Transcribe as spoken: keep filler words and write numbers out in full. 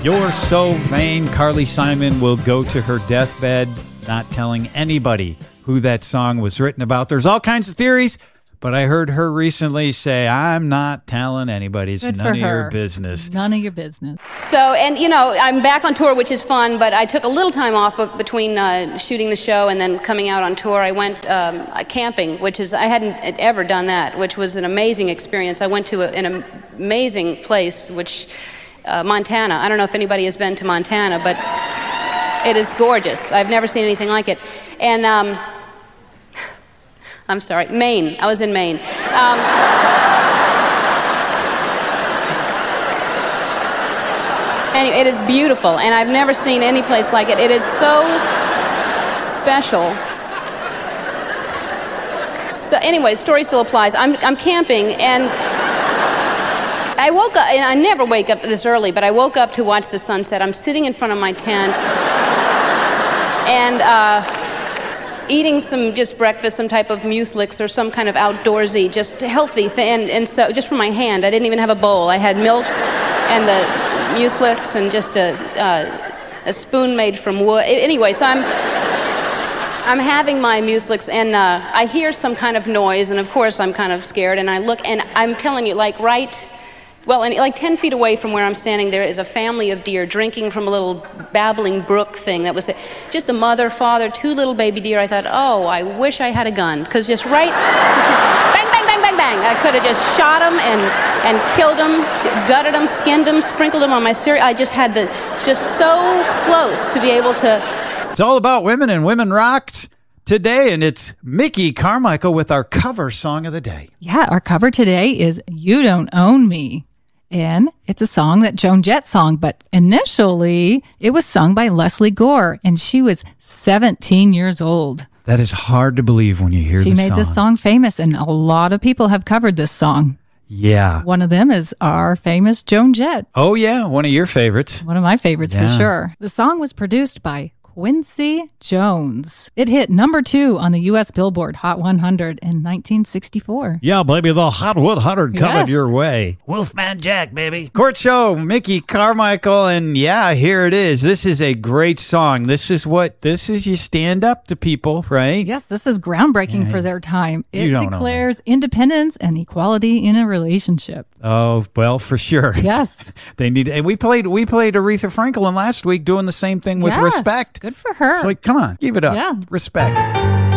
You're So Vain. Carly Simon will go to her deathbed not telling anybody who that song was written about. There's all kinds of theories, but I heard her recently say, I'm not telling anybody. It's Good none for of her. your business. None of your business. So, and you know, I'm back on tour, which is fun, but I took a little time off be- between uh, shooting the show and then coming out on tour. I went um, camping, which is, I hadn't ever done that, which was an amazing experience. I went to a, an amazing place, which, uh, Montana. I don't know if anybody has been to Montana, but it is gorgeous. I've never seen anything like it. And, um, I'm sorry, Maine. I was in Maine. Um, anyway, it is beautiful, and I've never seen any place like it. It is so special. So, anyway, story still applies. I'm I'm camping, and I woke up, and I never wake up this early, but I woke up to watch the sunset. I'm sitting in front of my tent, and uh, eating some just breakfast, some type of mueslix or some kind of outdoorsy, just healthy thing, and, and so just from my hand. I didn't even have a bowl. I had milk and the mueslix and just a uh, a spoon made from wood. Anyway, so I'm I'm having my mueslix, and uh, I hear some kind of noise, and of course I'm kind of scared, and I look, and I'm telling you, like right. Well, and like ten feet away from where I'm standing, there is a family of deer drinking from a little babbling brook thing that was just a mother, father, two little baby deer. I thought, oh, I wish I had a gun, because just right, just, just bang, bang, bang, bang, bang. I could have just shot them and, and killed them, gutted them, skinned them, sprinkled them on my cereal. I just had the, just so close to be able to. It's all about women and Women Rocked today, and it's Mickey Carmichael with our cover song of the day. Yeah, our cover today is You Don't Own Me. And it's a song that Joan Jett sung, but initially it was sung by Leslie Gore, and she was seventeen years old. That is hard to believe when you hear she the made song. this song famous, and a lot of people have covered this song. Yeah. One of them is our famous Joan Jett. Oh, yeah. One of your favorites. One of my favorites Yeah. for sure. The song was produced by Quincy Jones. It hit number two on the U S Billboard Hot one hundred in nineteen sixty-four. Yeah, baby, the Hot one hundred coming Yes. your way. Wolfman Jack, baby. Court Show, Mickey Carmichael, and yeah, here it is. This is a great song. This is what, this is you stand up to people, right? Yes, this is groundbreaking Yeah. for their time. It You don't know declares independence and equality in a relationship. Oh, well, for sure. Yes. They need, and we played, we played Aretha Franklin last week doing the same thing with Yes, respect. Good for her. It's like, come on, give it up. Yeah. Respect.